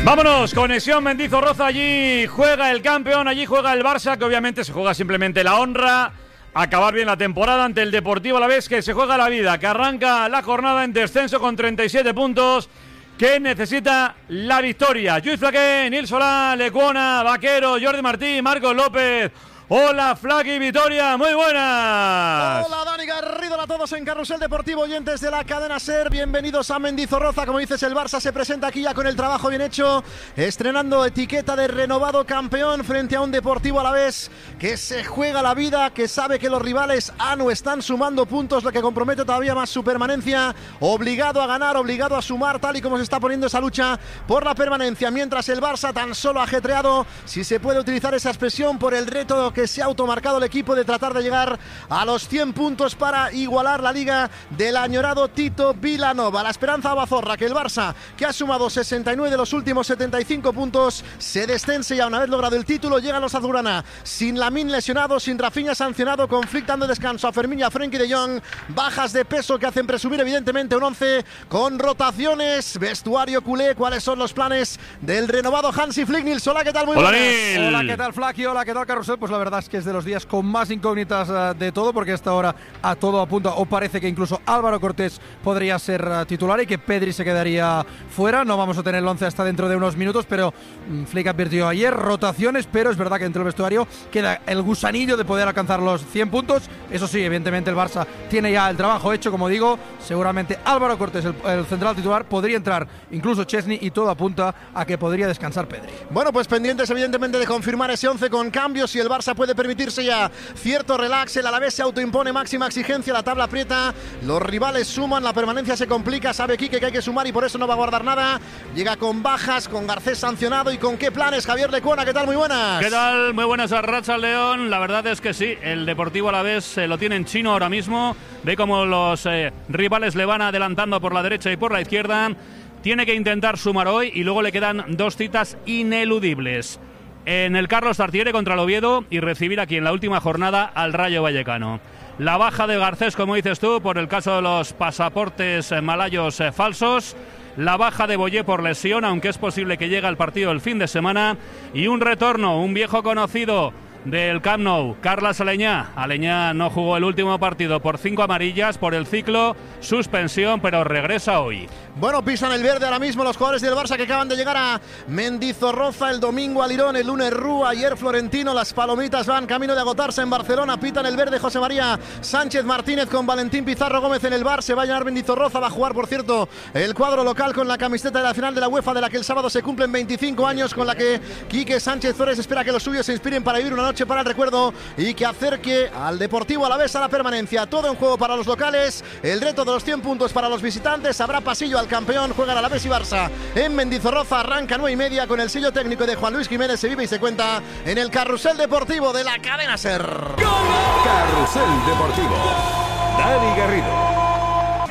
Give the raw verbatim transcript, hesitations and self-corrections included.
Vámonos, conexión Mendizorroza, allí juega el campeón, allí juega el Barça, que obviamente se juega simplemente la honra, acabar bien la temporada ante el Deportivo Alavés, que se juega la vida, que arranca la jornada en descenso con treinta y siete puntos, que necesita la victoria. Lluís Flaqué, Nil Solá, Lecuona, Vaquero, Jordi Martí, Marcos López. Hola, Flaqui, Vitoria, muy buenas. Hola, Dani Garrido, hola a todos en Carrusel Deportivo, oyentes de la cadena SER. Bienvenidos a Mendizorroza. Como dices, el Barça se presenta aquí ya con el trabajo bien hecho, estrenando etiqueta de renovado campeón frente a un Deportivo Alavés que se juega la vida, que sabe que los rivales A no están sumando puntos, lo que compromete todavía más su permanencia. Obligado a ganar, obligado a sumar, tal y como se está poniendo esa lucha por la permanencia. Mientras el Barça tan solo ajetreado, si se puede utilizar esa expresión, por el reto que se ha automarcado el equipo de tratar de llegar a los cien puntos para igualar la liga del añorado Tito Vilanova. La esperanza abazorra que el Barça, que ha sumado sesenta y nueve de los últimos setenta y cinco puntos, se descense ya una vez logrado el título. Llegan los azulgrana sin Lamine lesionado, sin Rafinha sancionado, conflictando de descanso a Fermín y a Frenkie de Jong, bajas de peso que hacen presumir evidentemente un once con rotaciones, vestuario culé. ¿Cuáles son los planes del renovado Hansi Flick? Nil Solá, ¿qué tal? Muy Hola, buenas. Nil. Hola, ¿qué tal, Flaqui? Hola, ¿qué tal, Carrusel? Pues la verdad es que es de los días con más incógnitas uh, de todo, porque hasta ahora a todo apunta, o parece que incluso Álvaro Cortés podría ser uh, titular y que Pedri se quedaría fuera. No vamos a tener el once hasta dentro de unos minutos, pero um, Flick advirtió ayer rotaciones, pero es verdad que entre el vestuario queda el gusanillo de poder alcanzar los cien puntos. Eso sí, evidentemente el Barça tiene ya el trabajo hecho, como digo. Seguramente Álvaro Cortés, el, el central titular, podría entrar, incluso Chesney, y todo apunta a que podría descansar Pedri. Bueno, pues pendientes evidentemente de confirmar ese once con cambios. Si el Barça puede permitirse ya cierto relax, el Alavés se autoimpone máxima exigencia, la tabla aprieta, los rivales suman, la permanencia se complica, sabe Quique que hay que sumar y por eso no va a guardar nada. Llega con bajas, con Garcés sancionado y con qué planes. Javier Lecuona, ¿qué tal? Muy buenas. ¿Qué tal? Muy buenas a Racha León. La verdad es que sí, el Deportivo Alavés eh, lo tiene en chino ahora mismo. Ve cómo los eh, rivales le van adelantando por la derecha y por la izquierda. Tiene que intentar sumar hoy y luego le quedan dos citas ineludibles. En el Carlos Tartiere contra el Oviedo y recibir aquí en la última jornada al Rayo Vallecano. La baja de Garcés, como dices tú, por el caso de los pasaportes malayos eh, falsos. La baja de Boyé por lesión, aunque es posible que llegue al partido el fin de semana. Y un retorno, un viejo conocido del Camp Nou, Carles Aleñá. Aleñá no jugó el último partido por cinco amarillas, por el ciclo, suspensión, pero regresa hoy. Bueno, pisan el verde ahora mismo los jugadores del Barça que acaban de llegar a Mendizorroza. El domingo a Lirón, el lunes Rúa, ayer Florentino. Las palomitas van camino de agotarse en Barcelona. Pitan el verde José María Sánchez Martínez con Valentín Pizarro Gómez en el bar. Se va a llenar Mendizorroza, va a jugar, por cierto, el cuadro local con la camiseta de la final de la UEFA, de la que el sábado se cumplen veinticinco años, con la que Quique Sánchez Flores espera que los suyos se inspiren para vivir una noche para el recuerdo y que acerque al Deportivo Alavés a la permanencia. Todo en juego para los locales, el reto de los cien puntos para los visitantes. Habrá pasillo al campeón, juegan Alavés y Barça en Mendizorroza. Arranca nueve y media con el sello técnico de Juan Luis Jiménez. Se vive y se cuenta en el Carrusel Deportivo de la cadena SER. Carrusel Deportivo, Dani Garrido.